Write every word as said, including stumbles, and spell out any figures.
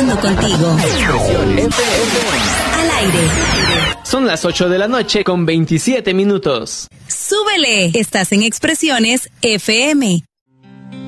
creciendo contigo. Expresiones F M. Al aire. Son las ocho de la noche con veintisiete minutos. ¡Súbele! Estás en Expresiones F M.